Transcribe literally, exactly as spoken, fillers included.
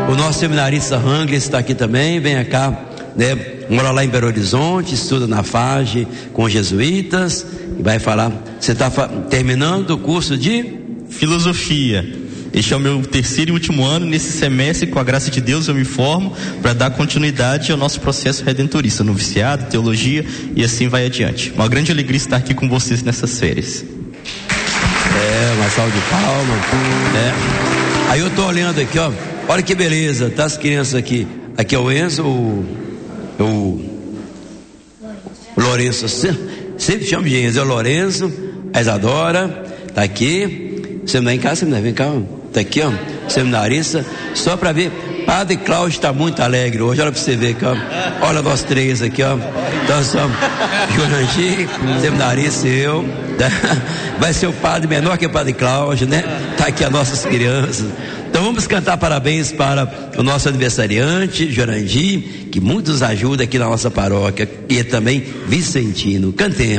O nosso seminarista Rangles está aqui também, vem cá, né? Mora lá em Belo Horizonte, estuda na F A G com os jesuítas, e vai falar. Você está fa- terminando o curso de filosofia. Este é o meu terceiro e último ano. Nesse semestre, com a graça de Deus, eu me formo para dar continuidade ao nosso processo redentorista, noviciado, teologia, e assim vai adiante. Uma grande alegria estar aqui com vocês nessas férias. É, uma salva de palmas, né? Aí eu tô olhando aqui, ó, olha que beleza, tá as crianças aqui. Aqui é o Enzo, o, o, o Lourenço, sempre chamo de Enzo, é o Lourenço, a Isadora, tá aqui. Você não é em casa, você não é, vem cá, ó. Tá aqui, ó, seminarista, só para ver. Padre Cláudio está muito alegre hoje, olha para você ver aqui, ó. Olha nós três aqui, ó. Então somos Jurandir, seminarista e eu. Vai ser o padre menor que o Padre Cláudio, né? Tá aqui as nossas crianças. Então vamos cantar parabéns para o nosso aniversariante, Jurandir, que muitos ajuda aqui na nossa paróquia, e também Vicentino. Cantemos.